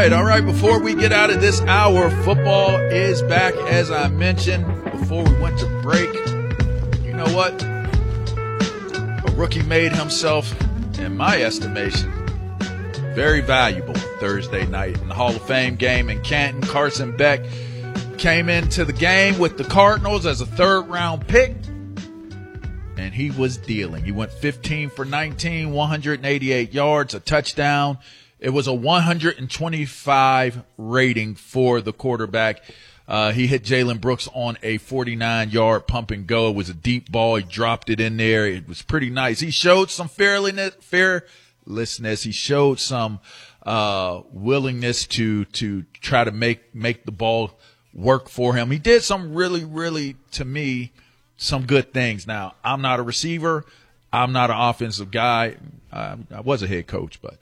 right. Before we get out of this hour, football is back, as I mentioned before we went to break. You know what? A rookie made himself, in my estimation, very valuable Thursday night in the Hall of Fame game in Canton. Carson Beck came into the game with the Cardinals as a third-round pick, and he was dealing. He went 15 for 19, 188 yards, a touchdown. It was a 125 rating for the quarterback. He hit Jalen Brooks on a 49-yard pump and go. It was a deep ball. He dropped it in there. It was pretty nice. He showed some fearlessness. He showed some willingness to try to make the ball work for him. He did some really, to me, some good things. Now, I'm not a receiver. I'm not an offensive guy. I was a head coach, but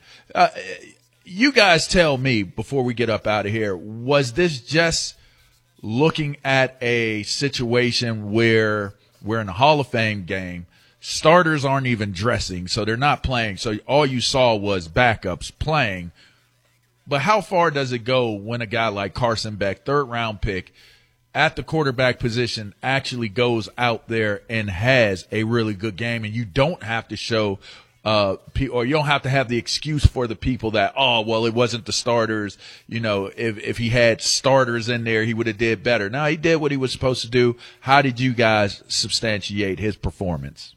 you guys tell me before we get up out of here, was this just looking at a situation where we're in a Hall of Fame game, starters aren't even dressing, so they're not playing, so all you saw was backups playing? But how far does it go when a guy like Carson Beck, third-round pick, at the quarterback position actually goes out there and has a really good game, and you don't have to show or you don't have to have the excuse for the people that, oh, well, it wasn't the starters. You know, if he had starters in there, he would have did better. No, he did what he was supposed to do. How did you guys substantiate his performance?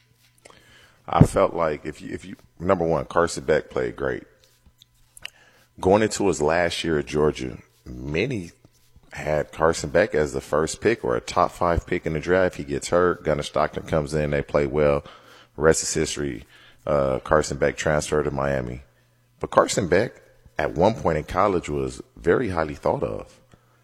I felt like if you number one, Carson Beck played great. Going into his last year at Georgia, many had Carson Beck as the first pick or a top 5 pick in the draft. He gets hurt. Gunnar Stockton comes in. They play well. Rest is history. Carson Beck transferred to Miami. But Carson Beck, at one point in college, was very highly thought of.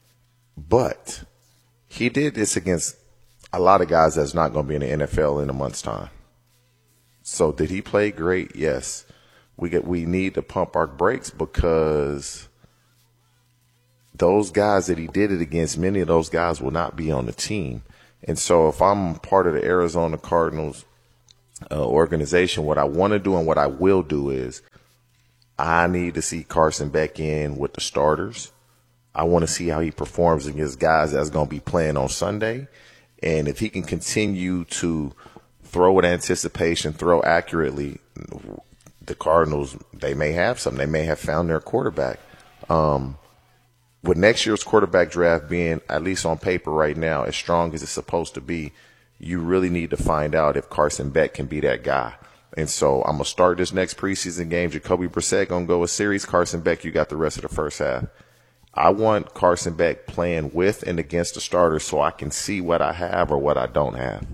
But he did this against a lot of guys that's not going to be in the NFL in a month's time. So did he play great? Yes. We need to pump our brakes because those guys that he did it against, many of those guys will not be on the team. And so if I'm part of the Arizona Cardinals organization, what I want to do and what I will do is I need to see Carson Beck in with the starters. I want to see how he performs against guys that's going to be playing on Sunday. And if he can continue to throw with anticipation, throw accurately, the Cardinals, they may have something. They may have found their quarterback. With next year's quarterback draft being, at least on paper right now, as strong as it's supposed to be, you really need to find out if Carson Beck can be that guy. And so I'm going to start this next preseason game. Jacoby Brissett going to go a series. Carson Beck, you got the rest of the first half. I want Carson Beck playing with and against the starters so I can see what I have or what I don't have.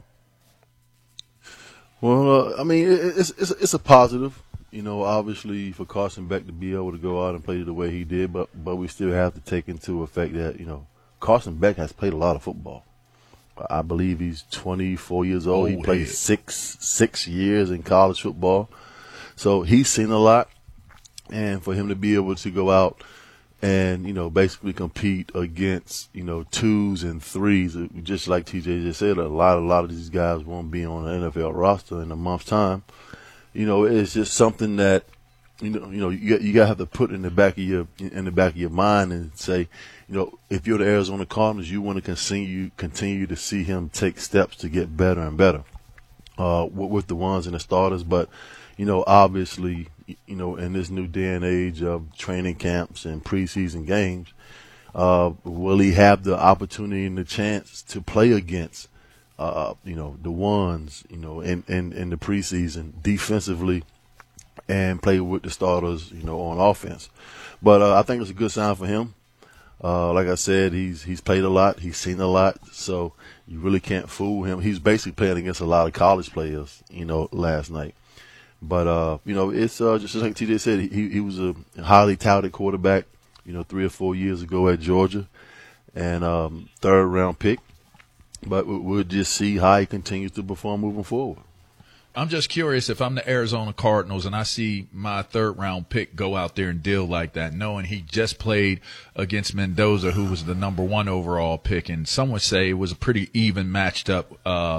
Well, I mean, it's a positive. You know, obviously for Carson Beck to be able to go out and play the way he did, but we still have to take into effect that, you know, Carson Beck has played a lot of football. I believe he's 24 years old. He played six years in college football. So he's seen a lot. And for him to be able to go out and, you know, basically compete against, you know, 2s and 3s, just like TJ just said, a lot of these guys won't be on the NFL roster in a month's time. You know, it's just something that, you gotta have to put in the back of your mind and say, you know, if you're the Arizona Cardinals, you want to continue to see him take steps to get better and better, with the ones and the starters. But, you know, obviously, you know, in this new day and age of training camps and preseason games, will he have the opportunity and the chance to play against, you know, the ones, you know, in the preseason defensively and play with the starters, you know, on offense? But I think it's a good sign for him. Like I said, he's played a lot. He's seen a lot. So you really can't fool him. He's basically playing against a lot of college players, you know, last night. But, you know, it's just like TJ said, he was a highly touted quarterback, you know, 3 or 4 years ago at Georgia, and third-round pick. But we'll just see how he continues to perform moving forward. I'm just curious if I'm the Arizona Cardinals and I see my third-round pick go out there and deal like that, knowing he just played against Mendoza, who was the number 1 overall pick, and some would say it was a pretty even matched up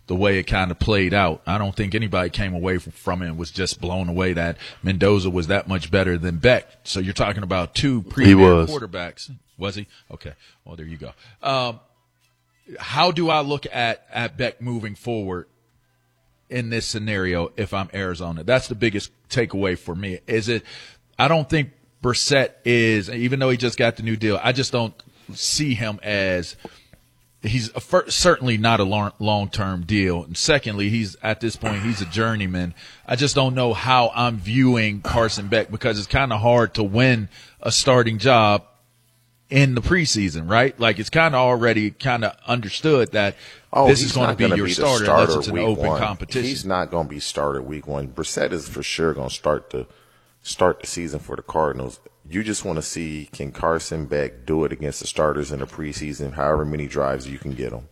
the way it kind of played out. I don't think anybody came away from it and was just blown away that Mendoza was that much better than Beck. So you're talking about two premier quarterbacks. Was he? Okay. Well, there you go. How do I look at Beck moving forward in this scenario if I'm Arizona? That's the biggest takeaway for me. I don't think Brissett is, even though he just got the new deal, I just don't see him as – he's certainly not a long-term deal. And secondly, at this point, he's a journeyman. I just don't know how I'm viewing Carson Beck because it's kind of hard to win a starting job in the preseason, right? Like it's kind of already kind of understood that this is going to be your starter unless it's an open competition. He's not going to be starter week one. Brissett is for sure going to start the season for the Cardinals. You just want to see, can Carson Beck do it against the starters in the preseason, however many drives you can get them.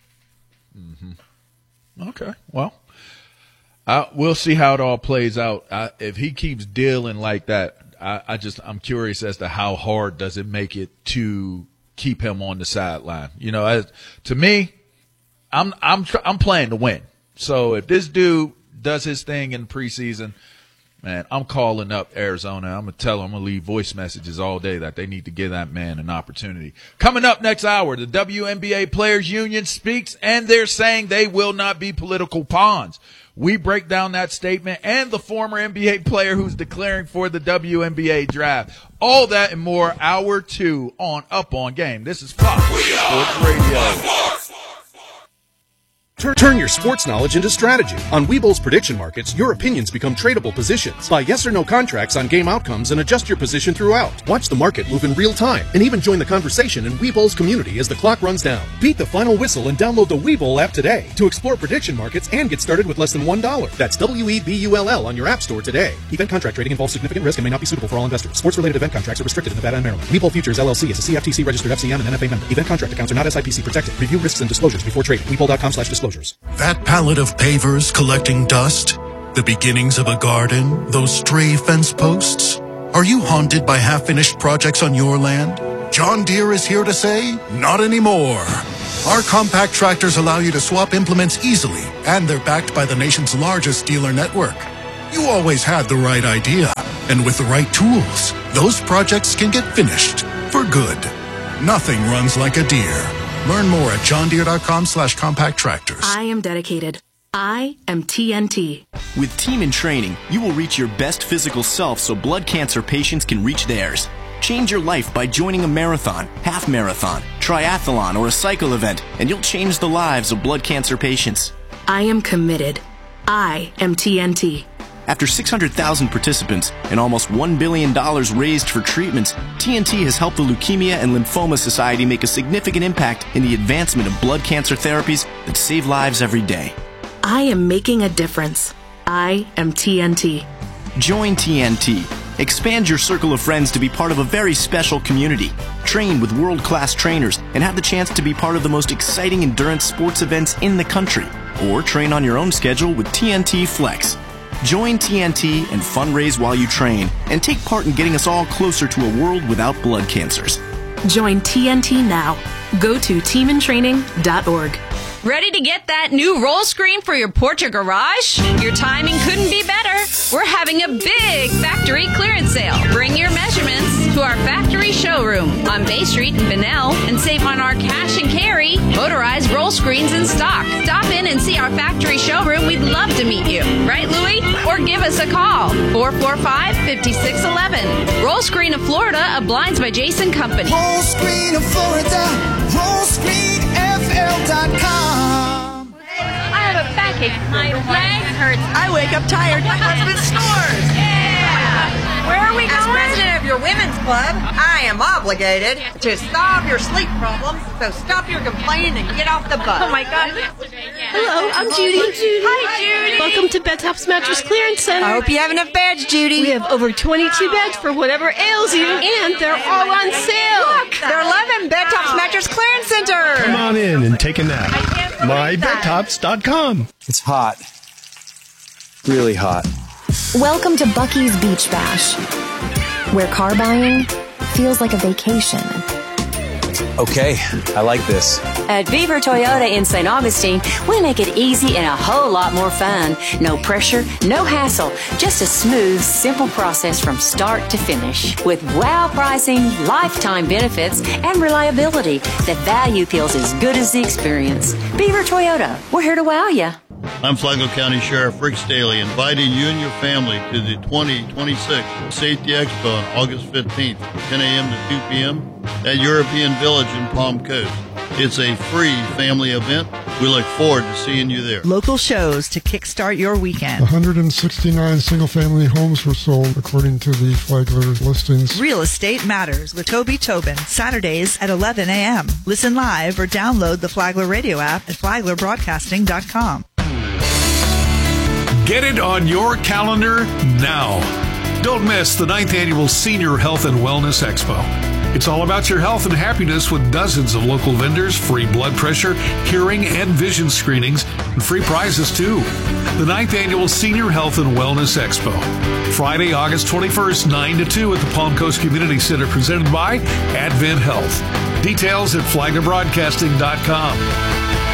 Mm-hmm. Okay. Well, we'll see how it all plays out. If he keeps dealing like that, I'm curious as to how hard does it make it to keep him on the sideline. You know, to me, I'm playing to win. So if this dude does his thing in preseason, man, I'm calling up Arizona. I'm going to tell them, I'm going to leave voice messages all day that they need to give that man an opportunity. Coming up next hour, the WNBA Players Union speaks, and they're saying they will not be political pawns. We break down that statement and the former NBA player who's declaring for the WNBA draft. All that and more, hour 2 on Up On Game. This is Fox Sports Radio. Turn your sports knowledge into strategy. On Webull's prediction markets, your opinions become tradable positions. Buy yes or no contracts on game outcomes and adjust your position throughout. Watch the market move in real time and even join the conversation in Webull's community as the clock runs down. Beat the final whistle and download the Webull app today to explore prediction markets and get started with less than $1. That's WEBULL on your app store today. Event contract trading involves significant risk and may not be suitable for all investors. Sports-related event contracts are restricted in Nevada and Maryland. Webull Futures LLC is a CFTC registered FCM and NFA member. Event contract accounts are not SIPC protected. Review risks and disclosures before trading. Webull.com/disclosures. That pallet of pavers collecting dust, the beginnings of a garden, those stray fence posts. Are you haunted by half-finished projects on your land? John Deere is here to say, not anymore. Our compact tractors allow you to swap implements easily, and they're backed by the nation's largest dealer network. You always had the right idea, and with the right tools, those projects can get finished for good. Nothing runs like a Deere. Learn more at johndeere.com/compact tractors. I am dedicated. I am TNT. With Team in Training, you will reach your best physical self so blood cancer patients can reach theirs. Change your life by joining a marathon, half marathon, triathlon, or a cycle event, and you'll change the lives of blood cancer patients. I am committed. I am TNT. After 600,000 participants and almost $1 billion raised for treatments, TNT has helped the Leukemia and Lymphoma Society make a significant impact in the advancement of blood cancer therapies that save lives every day. I am making a difference. I am TNT. Join TNT. Expand your circle of friends to be part of a very special community. Train with world-class trainers and have the chance to be part of the most exciting endurance sports events in the country. Or train on your own schedule with TNT Flex. Join TNT and fundraise while you train, and take part in getting us all closer to a world without blood cancers. Join TNT now. Go to teamintraining.org. Ready to get that new roll screen for your porch or garage? Your timing couldn't be better. We're having a big factory clearance sale. Bring your measurements to our factory showroom on Bay Street in Bunnell and save on our cash and carry motorized roll screens in stock. Stop in and see our factory showroom. We'd love to meet you. Right, Louie? Or give us a call. 445-5611. Roll Screen of Florida, a Blinds by Jason company. Roll Screen of Florida. RollScreenFL.com. I have a backache. My leg hurts. I wake up tired. My husband snores. Yeah. Where are we going? As president of your women's club, I am obligated to solve your sleep problems. So stop your complaining and get off the bus. Oh my God. Hello, I'm Judy. Hi, Judy. Welcome to Bed Tops Mattress Clearance Center. I hope you have enough beds, Judy. We have over 22 beds for whatever ails you, and they're all on sale. Look, they're 11 Bed Tops Mattress Clearance Center. Come on in and take a nap. MyBedTops.com. It's hot. Really hot. Welcome to Buc-ee's Beach Bash, where car buying feels like a vacation. Okay, I like this. At Beaver Toyota in St. Augustine, we make it easy and a whole lot more fun. No pressure, no hassle, just a smooth, simple process from start to finish. With wow pricing, lifetime benefits, and reliability, the value feels as good as the experience. Beaver Toyota, we're here to wow you. I'm Flagler County Sheriff Rick Staley, inviting you and your family to the 2026 Safety Expo on August 15th from 10 a.m. to 2 p.m. at European Village in Palm Coast. It's a free family event. We look forward to seeing you there. Local shows to kickstart your weekend. 169 single-family homes were sold, according to the Flagler listings. Real Estate Matters with Toby Tobin, Saturdays at 11 a.m. Listen live or download the Flagler radio app at flaglerbroadcasting.com. Get it on your calendar now. Don't miss the 9th Annual Senior Health and Wellness Expo. It's all about your health and happiness with dozens of local vendors, free blood pressure, hearing, and vision screenings, and free prizes too. The 9th Annual Senior Health and Wellness Expo. Friday, August 21st, 9 to 2 at the Palm Coast Community Center, presented by Advent Health. Details at flaglerbroadcasting.com.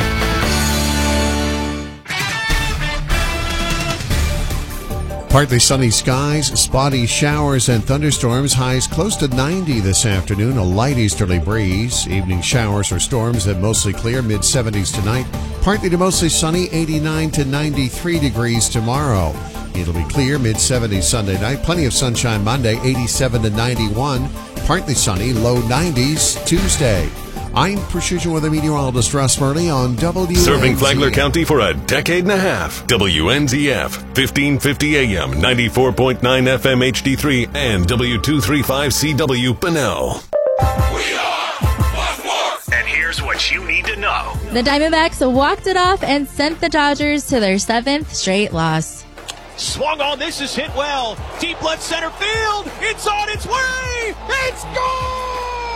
Partly sunny skies, spotty showers and thunderstorms. Highs close to 90 this afternoon. A light easterly breeze. Evening showers or storms that mostly clear. Mid-70s tonight. Partly to mostly sunny. 89 to 93 degrees tomorrow. It'll be clear. Mid-70s Sunday night. Plenty of sunshine Monday. 87 to 91. Partly sunny. Low 90s Tuesday. I'm Precision Weather Meteorologist Russ Murley on WNZF. Serving Flagler County for a decade and a half. WNZF, 1550 AM, 94.9 FM HD3, and W235CW Bunnell. We are Buckmore! And here's what you need to know. The Diamondbacks walked it off and sent the Dodgers to their 7th straight loss. Swung on, this is hit well. Deep left center field. It's on its way. It's gone!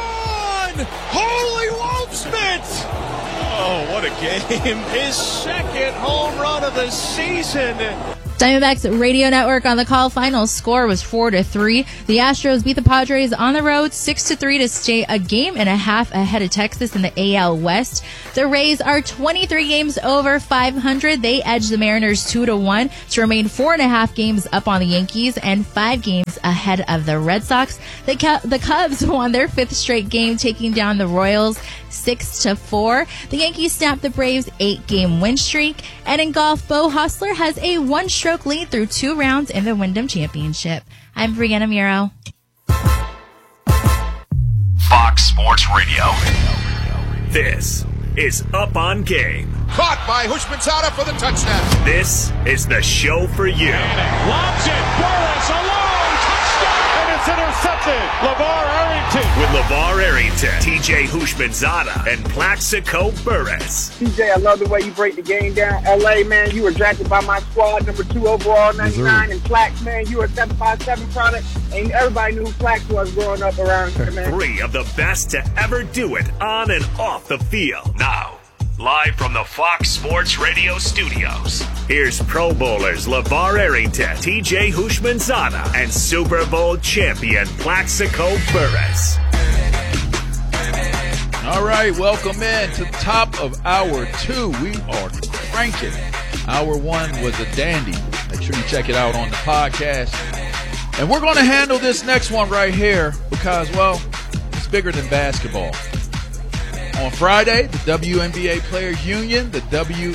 Holy Wolfsmith! Oh, what a game. His second home run of the season. Diamondbacks Radio Network on the call. Final score was 4-3. The Astros beat the Padres on the road 6-3 to stay a game and a half ahead of Texas in the AL West. The Rays are 23 games over 500. They edged the Mariners 2-1 to remain 4.5 games up on the Yankees and 5 games ahead of the Red Sox. The Cubs won their 5th straight game, taking down the Royals 6-4. The Yankees snapped the Braves' 8-game win streak. And in golf, Beau Hossler has a 1-stroke lead through 2 rounds in the Wyndham Championship. I'm Brianna Miro. Fox Sports Radio. This is Up on Game. Caught by Hushmanzada for the touchdown. This is the show for you. Lobs it. Burris alone. Touchdown. And it's intercepted. LeVar Arrington. With LeVar Arrington, TJ Hushmanzada, and Plaxico Burris. TJ, I love the way you break the game down. LA, man, you were drafted by my squad, number 2 overall, 99. And Plax, man, you were a 757 product. And everybody knew who Plax was growing up around here, man. 3 of the best to ever do it on and off the field. Now, live from the Fox Sports Radio studios, here's Pro Bowlers LeVar Arrington, TJ Hushmanzada, and Super Bowl champion Plaxico Burris. All right, welcome in to the top of Hour 2. We are cranking. Hour 1 was a dandy. Make sure you check it out on the podcast. And we're going to handle this next one right here because, well, it's bigger than basketball. On Friday, the WNBA Players Union, the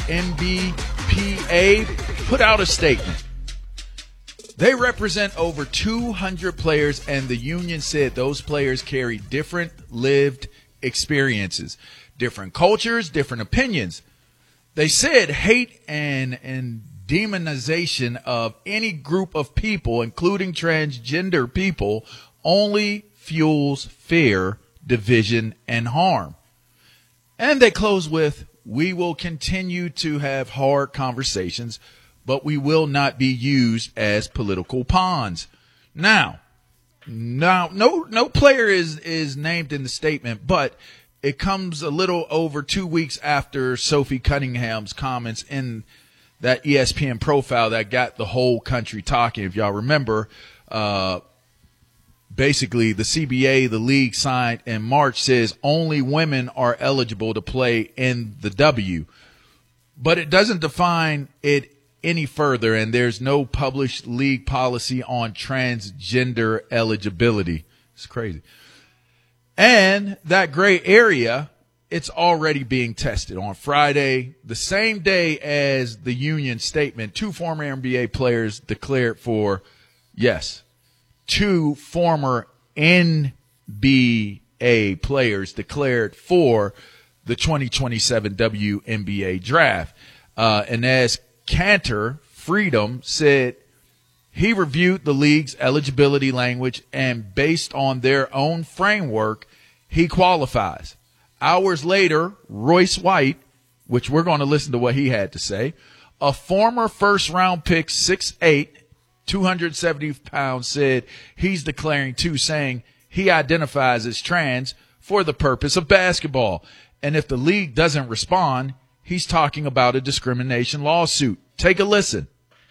WNBPA, put out a statement. They represent over 200 players, and the union said those players carry different lived experiences, different cultures, different opinions. They said hate and demonization of any group of people, including transgender people, only fuels fear, division, and harm. And they close with, we will continue to have hard conversations, but we will not be used as political pawns. Now, no player is named in the statement, but it comes a little over 2 weeks after Sophie Cunningham's comments in that ESPN profile that got the whole country talking. If y'all remember, basically the CBA, the league signed in March, says only women are eligible to play in the W. But it doesn't define it any further, and there's no published league policy on transgender eligibility. It's crazy. And that gray area, it's already being tested. On Friday, the same day as the union statement, 2 former NBA players declared for, yes, 2 former NBA players declared for the 2027 WNBA draft. And as Cantor Freedom said, he reviewed the league's eligibility language, and based on their own framework, he qualifies. Hours later, Royce White, which we're going to listen to what he had to say, a former first-round pick, 6'8", 270 pounds, said he's declaring too, saying he identifies as trans for the purpose of basketball. And if the league doesn't respond, he's talking about a discrimination lawsuit. Take a listen.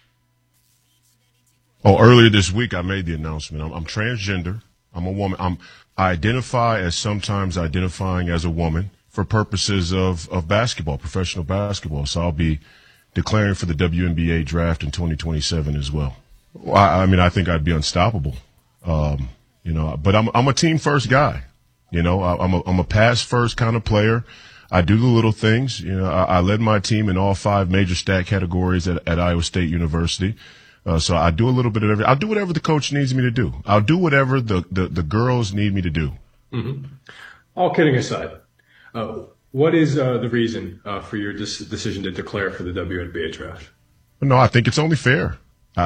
Oh, earlier this week I made the announcement. I'm transgender. I'm a woman. I identify as sometimes identifying as a woman for purposes of basketball, professional basketball. So I'll be declaring for the WNBA draft in 2027 as well. I mean, I think I'd be unstoppable. But I'm a team first guy. I'm a pass first kind of player. I do the little things. I led my team in all 5 major stat categories at Iowa State University. So I do a little bit of everything. I'll do whatever the coach needs me to do. I'll do whatever the girls need me to do. Mm-hmm. All kidding aside, what is the reason for your decision to declare for the WNBA draft? No, I think it's only fair.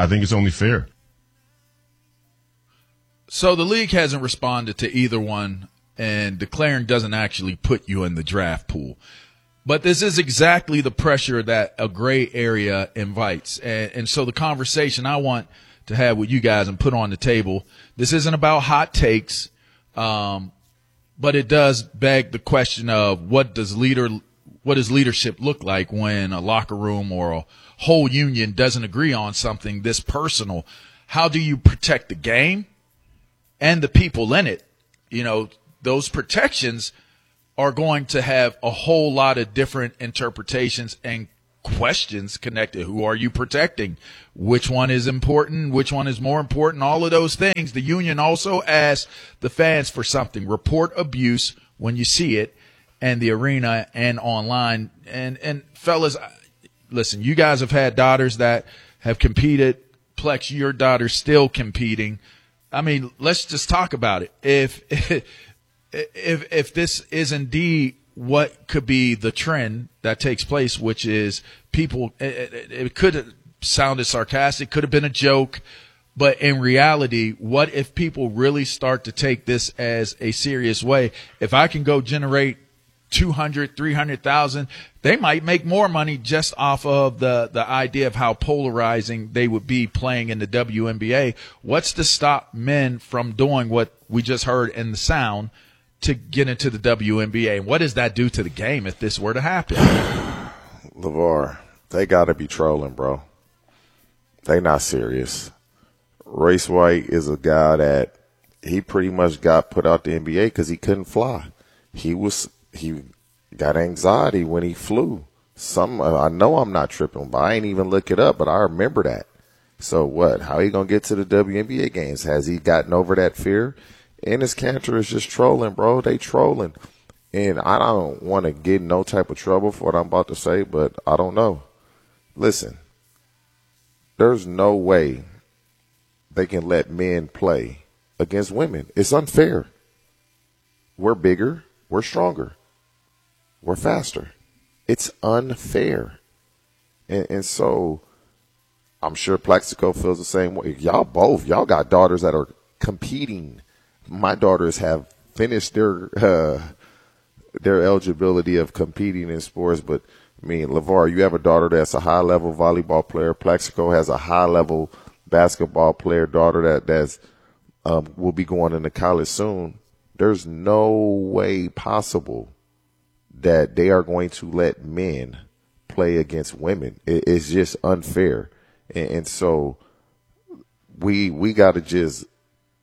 So the league hasn't responded to either one, and declaring doesn't actually put you in the draft pool. But this is exactly the pressure that a gray area invites. And so the conversation I want to have with you guys and put on the table, this isn't about hot takes, but it does beg the question of what does leadership look like when a locker room or a whole union doesn't agree on something this personal? How do you protect the game and the people in it? Those protections are going to have a whole lot of different interpretations and questions connected. Who are you protecting? Which one is important? Which one is more important? All of those things. The union also asks the fans for something. Report abuse when you see it in the arena and online. And fellas, listen, you guys have had daughters that have competed. Plex, your daughter's still competing. I mean, let's just talk about it. If this is indeed what could be the trend that takes place, which is people, it could have sounded sarcastic, could have been a joke, but in reality, what if people really start to take this as a serious way? If I can go generate 200, 300,000, they might make more money just off of the idea of how polarizing they would be playing in the WNBA. What's to stop men from doing what we just heard in the sound to get into the WNBA? And what does that do to the game if this were to happen? LeVar, they got to be trolling, bro. They not serious. Royce White is a guy that he pretty much got put out the NBA because he couldn't fly. He got anxiety when he flew. I know I'm not tripping, but I ain't even look it up, but I remember that. So what? How he going to get to the WNBA games? Has he gotten over that fear? Enes Kanter is just trolling, bro. They trolling. And I don't want to get in no type of trouble for what I'm about to say, but I don't know. Listen, there's no way they can let men play against women. It's unfair. We're bigger. We're stronger. We're faster. It's unfair. And so I'm sure Plaxico feels the same way. Y'all got daughters that are competing. My daughters have finished their eligibility of competing in sports, but I mean, LeVar, you have a daughter that's a high-level volleyball player. Plaxico has a high-level basketball player daughter that's will be going into college soon. There's no way possible that they are going to let men play against women. It's just unfair, and so we got to just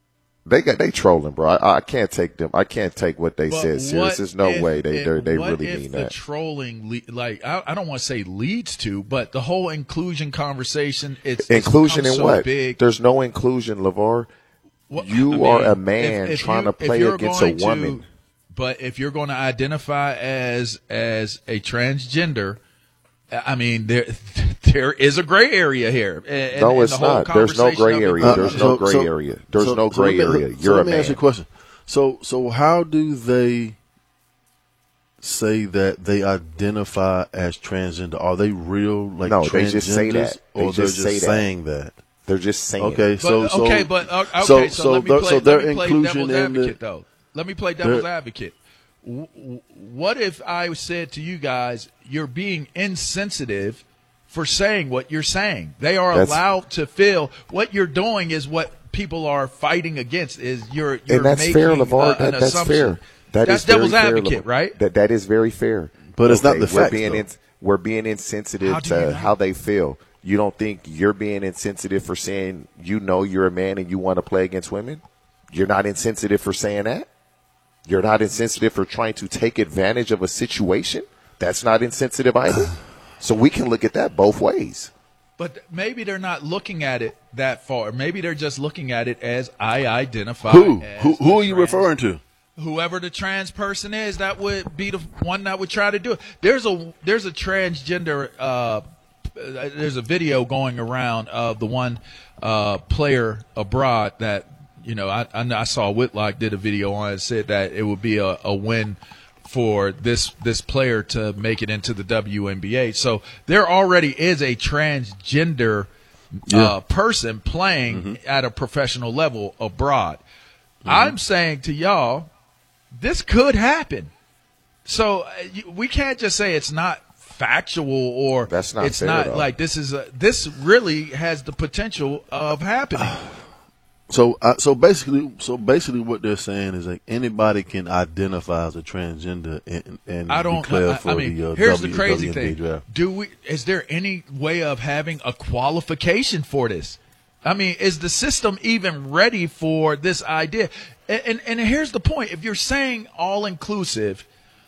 They trolling, bro. I can't take them. I can't take what they said serious. There's no way they really mean that. The trolling, I don't want to say leads to, but the whole inclusion conversation. It's inclusion in so what? Big. There's no inclusion, LeVar. You are a man trying to play against a woman. But if you're going to identify as a transgender, I mean, there is a gray area here. And, no, it's not. There's no gray area. There's no gray area. There's no gray area. You're a man. Let me ask you a question. So how do they say that they identify as transgender? Are they real transgenders? They just say that. Or they're just saying that? They're just saying. Okay, so let me play devil's advocate, though. Let me play devil's advocate. What if I said to you guys, you're being insensitive for saying what you're saying? They are allowed to feel what you're doing is what people are fighting against. Is you're and that's making fair, LeVar. That's assumption. Fair. That's devil's advocate, right? That is very fair. But it's not the fact. We're being insensitive to how they feel. You don't think you're being insensitive for saying you're a man and you want to play against women? You're not insensitive for saying that? You're not insensitive for trying to take advantage of a situation? That's not insensitive either. So we can look at that both ways. But maybe they're not looking at it that far. Maybe they're just looking at it as I identify. Who are you referring to? Whoever the trans person is, that would be the one that would try to do it. There's a transgender there's a video going around of the one player abroad that I saw Whitlock did a video on it, said that it would be a win for this player to make it into the WNBA. So there already is a transgender person playing at a professional level abroad. I'm saying to y'all, this could happen. So we can't just say it's not factual or that's not it's fair, not though. like this really has the potential of happening. So basically what they're saying is like anybody can identify as a transgender and declare for the here's the crazy WNBA thing. draft. Is there any way of having a qualification for this? I mean, is the system even ready for this idea? And here's the point. If you're saying all inclusive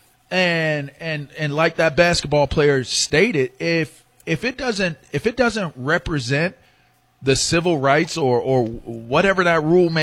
and like that basketball player stated, if it doesn't represent the civil rights or whatever that rule may